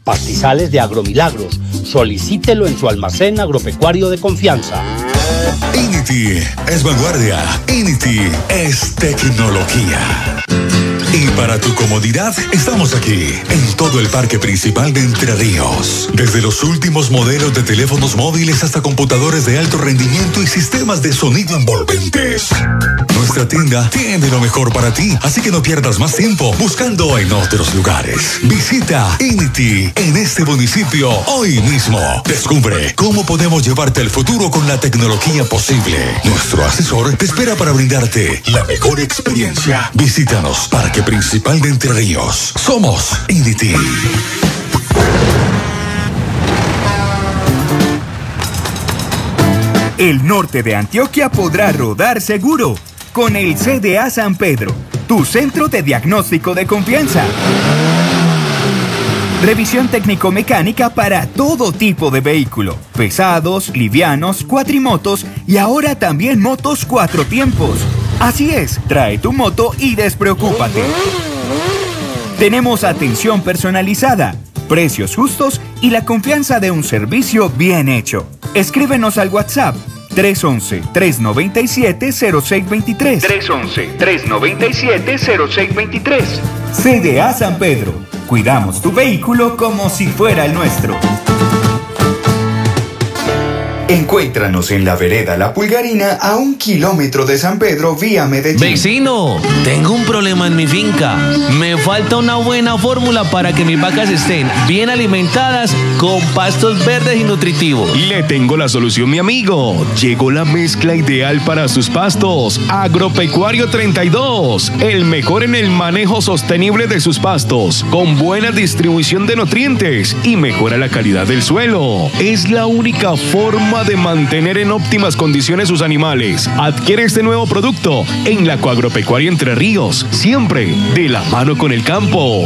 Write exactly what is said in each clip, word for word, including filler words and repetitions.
Pastizales de Agromilagros. Solicítelo en su almacén agropecuario de confianza. Inity es vanguardia. Inity es tecnología. Y para tu comodidad, estamos aquí, en todo el parque principal de Entre Ríos. Desde los últimos modelos de teléfonos móviles hasta computadores de alto rendimiento y sistemas de sonido envolventes. Nuestra tienda tiene lo mejor para ti, así que no pierdas más tiempo buscando en otros lugares. Visita Inity en este municipio hoy mismo. Descubre cómo podemos llevarte al futuro con la tecnología posible. Nuestro asesor te espera para brindarte la mejor experiencia. Visítanos, Parque Principal de Entre Ríos. Somos Inity. El norte de Antioquia podrá rodar seguro con el C D A San Pedro, tu centro de diagnóstico de confianza. Revisión técnico-mecánica para todo tipo de vehículo, pesados, livianos, cuatrimotos y ahora también motos cuatro tiempos. Así es, trae tu moto y despreocúpate. Tenemos atención personalizada, precios justos y la confianza de un servicio bien hecho. Escríbenos al WhatsApp tres once, tres noventa y siete, cero seis veintitrés. tres once, tres noventa y siete, cero seis veintitrés. C D A San Pedro. Cuidamos tu vehículo como si fuera el nuestro. Encuéntranos en la vereda La Pulgarina a un kilómetro de San Pedro vía Medellín. Vecino, tengo un problema en mi finca. Me falta una buena fórmula para que mis vacas estén bien alimentadas con pastos verdes y nutritivos. Le tengo la solución, mi amigo. Llegó la mezcla ideal para sus pastos. Agropecuario treinta y dos, el mejor en el manejo sostenible de sus pastos, con buena distribución de nutrientes y mejora la calidad del suelo. Es la única forma de mantener en óptimas condiciones sus animales. Adquiere este nuevo producto en la Coagropecuaria Entre Ríos, siempre de la mano con el campo.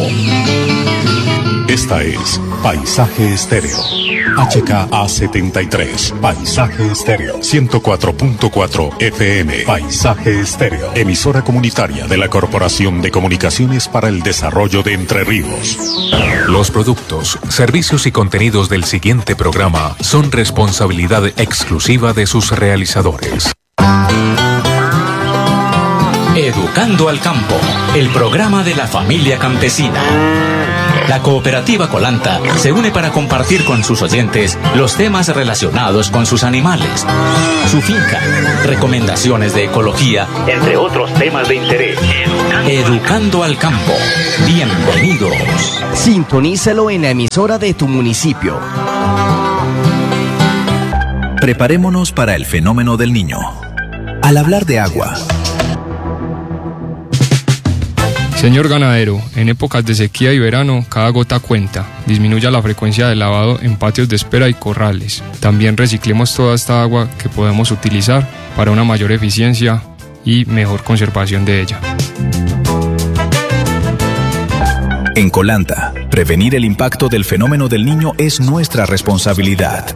Esta es Paisaje Estéreo. H K A setenta y tres. Paisaje Estéreo. ciento cuatro punto cuatro F M. Paisaje Estéreo. Emisora comunitaria de la Corporación de Comunicaciones para el Desarrollo de Entre Ríos. Los productos, servicios y contenidos del siguiente programa son responsabilidad exclusiva de sus realizadores. Educando al Campo, el programa de la familia campesina. La Cooperativa Colanta se une para compartir con sus oyentes los temas relacionados con sus animales, su finca, recomendaciones de ecología, entre otros temas de interés. Educando al Campo. Bienvenidos. Sintonízalo en la emisora de tu municipio. Preparémonos para el fenómeno del Niño. Al hablar de agua, señor ganadero, en épocas de sequía y verano, cada gota cuenta. Disminuya la frecuencia de lavado en patios de espera y corrales. También reciclemos toda esta agua que podemos utilizar para una mayor eficiencia y mejor conservación de ella. En Colanta, prevenir el impacto del fenómeno del Niño es nuestra responsabilidad.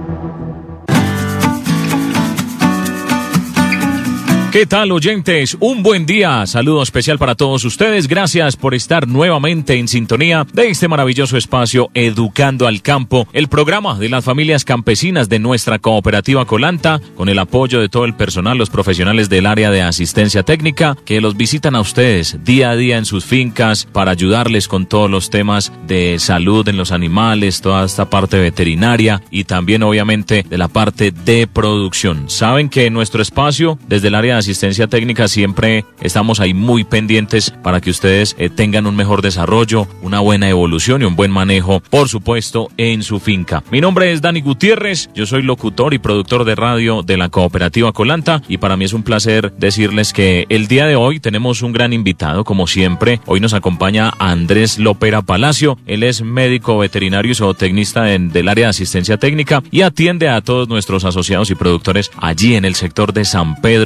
¿Qué tal, oyentes? Un buen día. Saludo especial para todos ustedes. Gracias por estar nuevamente en sintonía de este maravilloso espacio Educando al Campo, el programa de las familias campesinas de nuestra cooperativa Colanta, con el apoyo de todo el personal, los profesionales del área de asistencia técnica, que los visitan a ustedes día a día en sus fincas para ayudarles con todos los temas de salud en los animales, toda esta parte veterinaria y también obviamente de la parte de producción. Saben que en nuestro espacio, desde el área de asistencia técnica, siempre estamos ahí muy pendientes para que ustedes eh, tengan un mejor desarrollo, una buena evolución y un buen manejo, por supuesto, en su finca. Mi nombre es Dani Gutiérrez, yo soy locutor y productor de radio de la cooperativa Colanta y para mí es un placer decirles que el día de hoy tenemos un gran invitado, como siempre. Hoy nos acompaña Andrés Lopera Palacio. Él es médico veterinario y zootecnista en, del área de asistencia técnica y atiende a todos nuestros asociados y productores allí en el sector de San Pedro de los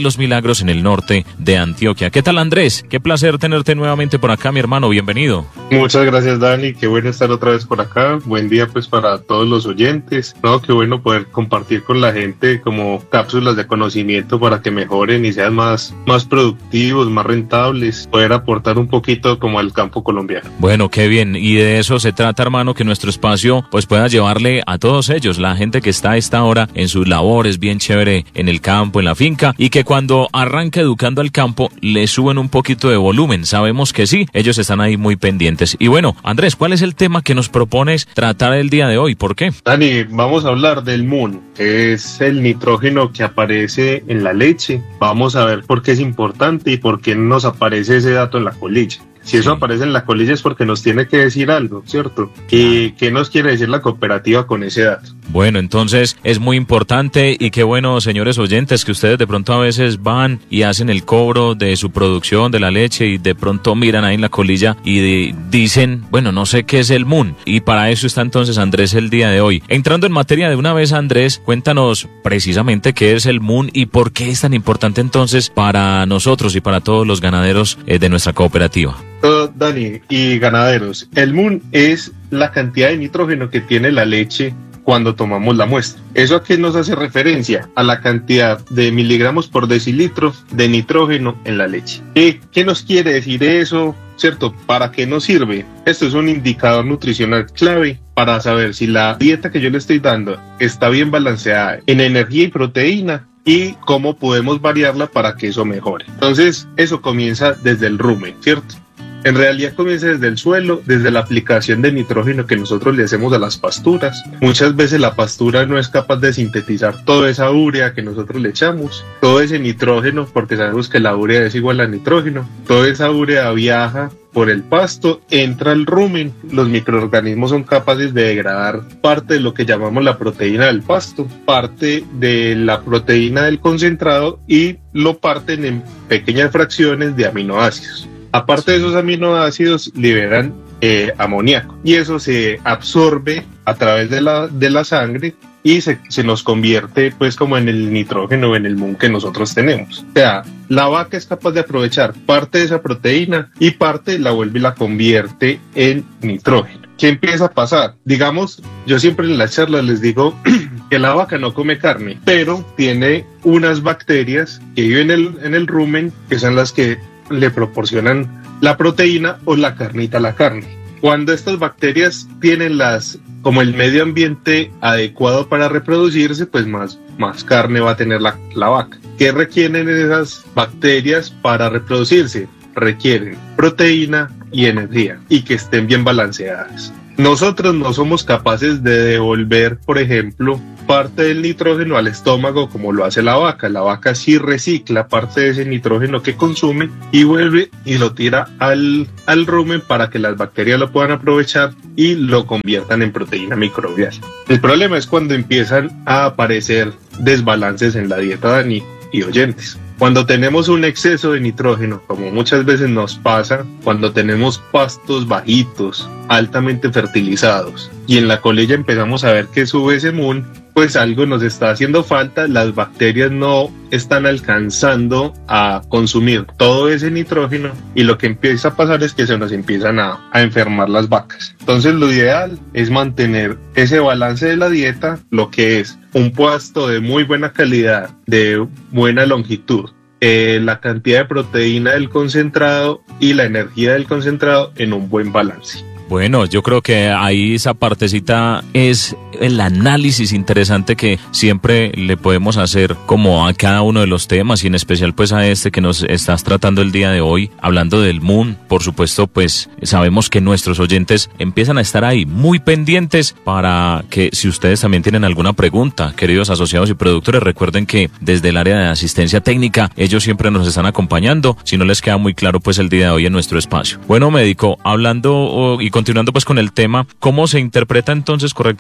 Los Milagros en el norte de Antioquia. ¿Qué tal, Andrés? Qué placer tenerte nuevamente por acá, mi hermano, bienvenido. Muchas gracias, Dani, qué bueno estar otra vez por acá. Buen día pues para todos los oyentes, no, qué bueno poder compartir con la gente como cápsulas de conocimiento para que mejoren y sean más, más productivos, más rentables, poder aportar un poquito como al campo colombiano. Bueno, qué bien, y de eso se trata, hermano, que nuestro espacio pues pueda llevarle a todos ellos, la gente que está a esta hora en sus labores, bien chévere en el campo, en la finca, y que cuando arranca Educando al Campo le suben un poquito de volumen. Sabemos que sí, ellos están ahí muy pendientes. Y bueno, Andrés, ¿cuál es el tema que nos propones tratar el día de hoy? ¿Por qué? Dani, vamos a hablar del M U N, que es el nitrógeno que aparece en la leche. Vamos a ver por qué es importante y por qué nos aparece ese dato en la colilla. Si eso aparece en la colilla es porque nos tiene que decir algo, ¿cierto? ¿Y qué nos quiere decir la cooperativa con ese dato? Bueno, entonces es muy importante y qué bueno, señores oyentes, que ustedes de pronto a veces van y hacen el cobro de su producción de la leche y de pronto miran ahí en la colilla y de, dicen, bueno, no sé qué es el M U N. Y para eso está entonces Andrés el día de hoy. Entrando en materia de una vez, Andrés, cuéntanos precisamente qué es el M U N y por qué es tan importante entonces para nosotros y para todos los ganaderos eh, de nuestra cooperativa. Uh, Dani y ganaderos, el M U N es la cantidad de nitrógeno que tiene la leche cuando tomamos la muestra. ¿Eso a qué nos hace referencia? A la cantidad de miligramos por decilitro de nitrógeno en la leche. ¿Qué, qué nos quiere decir eso? ¿Cierto? ¿Para qué nos sirve? Esto es un indicador nutricional clave para saber si la dieta que yo le estoy dando está bien balanceada en energía y proteína y cómo podemos variarla para que eso mejore. Entonces, eso comienza desde el rumen, ¿cierto? En realidad comienza desde el suelo, desde la aplicación de nitrógeno que nosotros le hacemos a las pasturas. Muchas veces la pastura no es capaz de sintetizar toda esa urea que nosotros le echamos, todo ese nitrógeno, porque sabemos que la urea es igual a nitrógeno. Toda esa urea viaja por el pasto, entra al rumen, los microorganismos son capaces de degradar parte de lo que llamamos la proteína del pasto, parte de la proteína del concentrado y lo parten en pequeñas fracciones de aminoácidos. Aparte de esos aminoácidos, liberan eh, amoníaco y eso se absorbe a través de la, de la sangre y se, se nos convierte pues como en el nitrógeno, en el M U N que nosotros tenemos. O sea, la vaca es capaz de aprovechar parte de esa proteína y parte la vuelve y la convierte en nitrógeno. ¿Qué empieza a pasar? Digamos, yo siempre en las charlas les digo que la vaca no come carne, pero tiene unas bacterias que viven en el, en el rumen, que son las que le proporcionan la proteína o la carnita a la carne. Cuando estas bacterias tienen las como el medio ambiente adecuado para reproducirse, pues más, más carne va a tener la, la vaca. ¿Qué requieren esas bacterias para reproducirse? Requieren proteína y energía y que estén bien balanceadas. Nosotros no somos capaces de devolver, por ejemplo, parte del nitrógeno al estómago como lo hace la vaca. La vaca sí recicla parte de ese nitrógeno que consume y vuelve y lo tira al, al rumen para que las bacterias lo puedan aprovechar y lo conviertan en proteína microbial. El problema es cuando empiezan a aparecer desbalances en la dieta, Dani y oyentes. Cuando tenemos un exceso de nitrógeno, como muchas veces nos pasa, cuando tenemos pastos bajitos, altamente fertilizados, y en la colilla empezamos a ver que sube ese M U N, pues algo nos está haciendo falta, las bacterias no están alcanzando a consumir todo ese nitrógeno y lo que empieza a pasar es que se nos empiezan a, a enfermar las vacas. Entonces lo ideal es mantener ese balance de la dieta, lo que es un pasto de muy buena calidad, de buena longitud, eh, la cantidad de proteína del concentrado y la energía del concentrado en un buen balance. Bueno, yo creo que ahí esa partecita es el análisis interesante que siempre le podemos hacer como a cada uno de los temas y en especial pues a este que nos estás tratando el día de hoy, hablando del M U N. Por supuesto, pues sabemos que nuestros oyentes empiezan a estar ahí muy pendientes para que si ustedes también tienen alguna pregunta, queridos asociados y productores, recuerden que desde el área de asistencia técnica ellos siempre nos están acompañando, si no les queda muy claro pues el día de hoy en nuestro espacio. Bueno, médico, hablando oh, y continuando pues con el tema, ¿cómo se interpreta entonces correctamente pues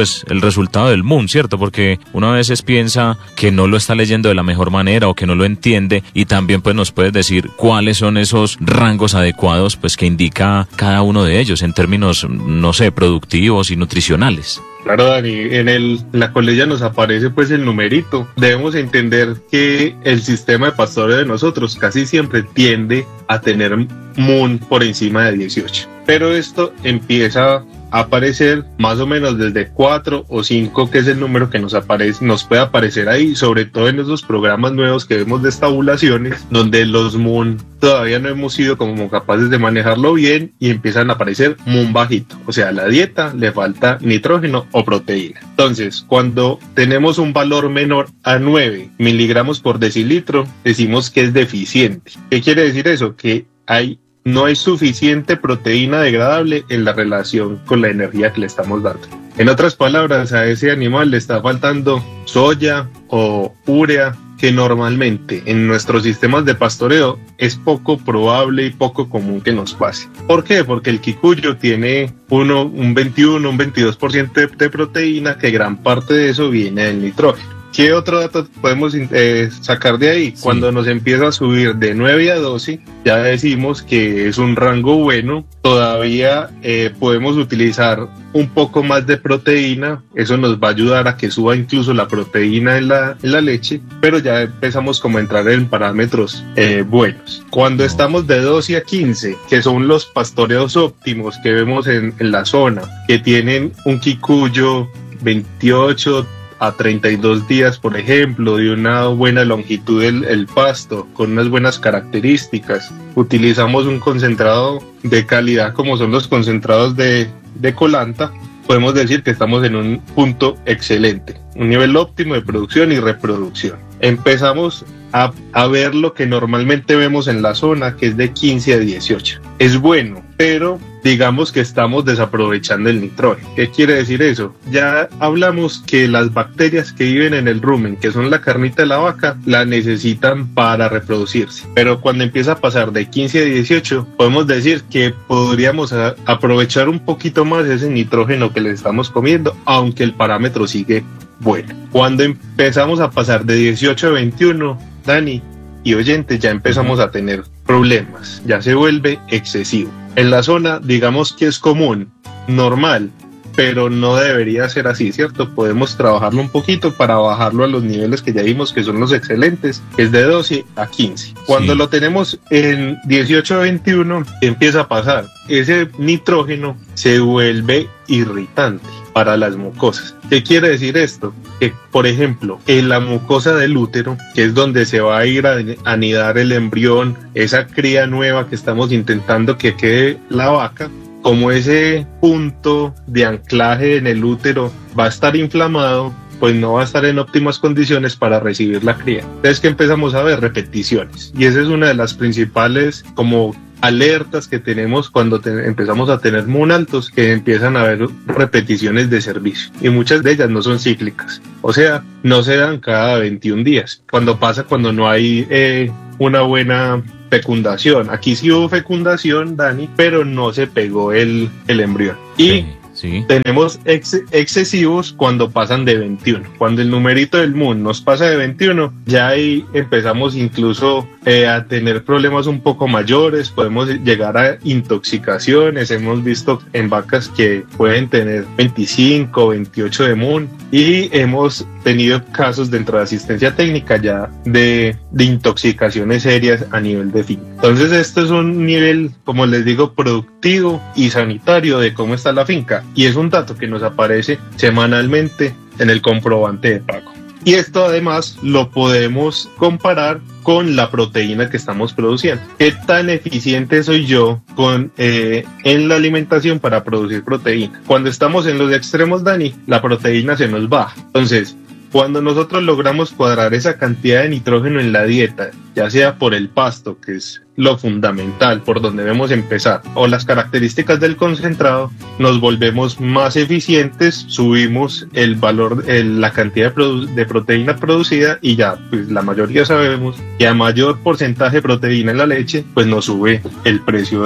pues el resultado del M U N, ¿cierto? Porque uno a veces piensa que no lo está leyendo de la mejor manera o que no lo entiende, y también pues nos puedes decir cuáles son esos rangos adecuados pues que indica cada uno de ellos en términos, no sé, productivos y nutricionales. Claro, Dani, en, el, en la colilla nos aparece pues el numerito. Debemos entender que el sistema de pastoreo de nosotros casi siempre tiende a tener M U N por encima de dieciocho. Pero esto empieza a aparecer más o menos desde cuatro o cinco, que es el número que nos aparece, nos puede aparecer ahí, sobre todo en esos programas nuevos que vemos de estabulaciones, donde los M U N todavía no hemos sido como capaces de manejarlo bien y empiezan a aparecer M U N bajito. O sea, a la dieta le falta nitrógeno o proteína. Entonces, cuando tenemos un valor menor a nueve miligramos por decilitro, decimos que es deficiente. ¿Qué quiere decir eso? Que hay no hay suficiente proteína degradable en la relación con la energía que le estamos dando. En otras palabras, a ese animal le está faltando soya o urea, que normalmente en nuestros sistemas de pastoreo es poco probable y poco común que nos pase. ¿Por qué? Porque el quicuyo tiene uno, un veintiuno, un veintidós por ciento de, de proteína, que gran parte de eso viene del nitrógeno. ¿Qué otro dato podemos eh, sacar de ahí? Sí. Cuando nos empieza a subir de nueve a doce, ya decimos que es un rango bueno. Todavía eh, podemos utilizar un poco más de proteína. Eso nos va a ayudar a que suba incluso la proteína en la, en la leche, pero ya empezamos como a entrar en parámetros eh, buenos. Cuando estamos de doce a quince, que son los pastoreos óptimos que vemos en, en la zona, que tienen un quicuyo veintiocho a treinta y dos días, por ejemplo, de una buena longitud del el pasto, con unas buenas características. Utilizamos un concentrado de calidad como son los concentrados de, de colanta. Podemos decir que estamos en un punto excelente, un nivel óptimo de producción y reproducción. Empezamos a, a ver lo que normalmente vemos en la zona, que es de quince a dieciocho. Es bueno, pero digamos que estamos desaprovechando el nitrógeno. ¿Qué quiere decir eso? Ya hablamos que las bacterias que viven en el rumen, que son la carnita de la vaca, la necesitan para reproducirse. Pero cuando empieza a pasar de quince a dieciocho, podemos decir que podríamos a, aprovechar un poquito más ese nitrógeno que le estamos comiendo, aunque el parámetro sigue bueno. Cuando empezamos a pasar de dieciocho a veintiuno, Dani y oyentes, ya empezamos a tener problemas, ya se vuelve excesivo. En la zona, digamos que es común, normal, pero no debería ser así, ¿cierto? Podemos trabajarlo un poquito para bajarlo a los niveles que ya vimos que son los excelentes, que es de doce a quince. Cuando sí. lo tenemos en dieciocho a veintiuno, empieza a pasar. Ese nitrógeno se vuelve irritante para las mucosas. ¿Qué quiere decir esto? Que, por ejemplo, en la mucosa del útero, que es donde se va a ir a anidar el embrión, esa cría nueva que estamos intentando que quede la vaca, como ese punto de anclaje en el útero va a estar inflamado, pues no va a estar en óptimas condiciones para recibir la cría. Entonces que empezamos a ver repeticiones, y esa es una de las principales como alertas que tenemos cuando te, empezamos a tener M U N altos, que empiezan a haber repeticiones de servicio, y muchas de ellas no son cíclicas, o sea, no se dan cada veintiún días, cuando pasa cuando no hay eh, una buena fecundación. Aquí sí hubo fecundación, Dani, pero no se pegó el, el embrión. Y sí. Sí. Tenemos ex excesivos cuando pasan de veintiuno. Cuando el numerito del M U N nos pasa de veintiuno, ya ahí empezamos incluso eh, a tener problemas un poco mayores. Podemos llegar a intoxicaciones. Hemos visto en vacas que pueden tener veinticinco, veintiocho de M U N, y hemos tenido casos dentro de asistencia técnica ya de, de intoxicaciones serias a nivel de finca. Entonces esto es un nivel, como les digo, productivo y sanitario de cómo está la finca. Y es un dato que nos aparece semanalmente en el comprobante de pago. Y esto además lo podemos comparar con la proteína que estamos produciendo. ¿Qué tan eficiente soy yo con, eh, en la alimentación para producir proteína? Cuando estamos en los extremos, Dani, la proteína se nos baja. Entonces, cuando nosotros logramos cuadrar esa cantidad de nitrógeno en la dieta, ya sea por el pasto, que es lo fundamental, por donde debemos empezar, o las características del concentrado, nos volvemos más eficientes, subimos el valor, el, la cantidad de, de proteína producida, y ya, pues la mayoría sabemos que a mayor porcentaje de proteína en la leche, pues nos sube el precio de esto.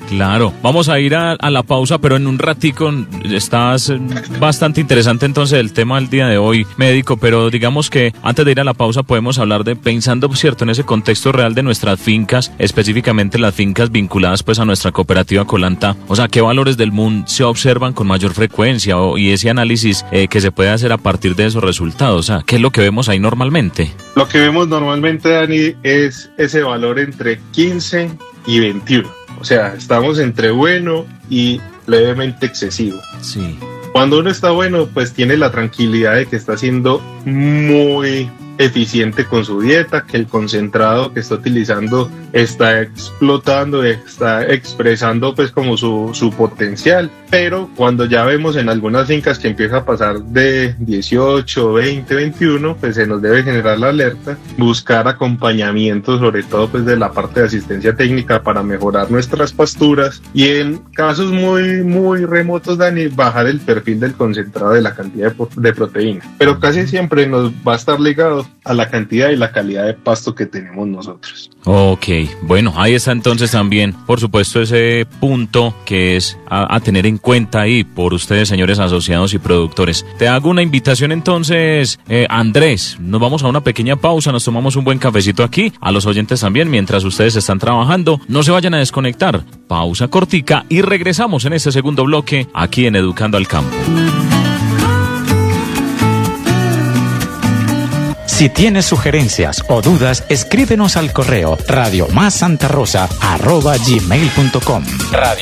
Claro, vamos a ir a, a la pausa, pero en un ratico estás bastante interesante entonces el tema del día de hoy, médico, pero digamos que antes de ir a la pausa podemos hablar de, pensando, cierto, en ese contexto real de nuestras fincas, específicamente las fincas vinculadas pues a nuestra cooperativa Colanta, o sea, ¿qué valores del M U N se observan con mayor frecuencia o, y ese análisis eh, que se puede hacer a partir de esos resultados? O sea, ¿qué es lo que vemos ahí normalmente? Lo que vemos normalmente, Dani, es ese valor entre quince y veintiuno. O sea, estamos entre bueno y levemente excesivo. Sí. Cuando uno está bueno, pues tiene la tranquilidad de que está siendo muy eficiente con su dieta, que el concentrado que está utilizando está explotando, está expresando pues como su, su potencial. Pero cuando ya vemos en algunas fincas que empieza a pasar de dieciocho, veinte, veintiuno, pues se nos debe generar la alerta, buscar acompañamiento, sobre todo pues de la parte de asistencia técnica para mejorar nuestras pasturas y en casos muy muy remotos, Dani, bajar el perfil del concentrado de la cantidad de, de proteína. Pero casi siempre nos va a estar ligado a la cantidad y la calidad de pasto que tenemos nosotros. Ok, bueno, ahí está entonces también, por supuesto, ese punto que es a, a tener en cuenta ahí por ustedes, señores asociados y productores. Te hago una invitación entonces, eh, Andrés, nos vamos a una pequeña pausa, nos tomamos un buen cafecito aquí, a los oyentes también, mientras ustedes están trabajando, no se vayan a desconectar, pausa cortica y regresamos en este segundo bloque aquí en Educando al Campo. Si tienes sugerencias o dudas, escríbenos al correo radiomasantarosa arroba gmail punto com. Radio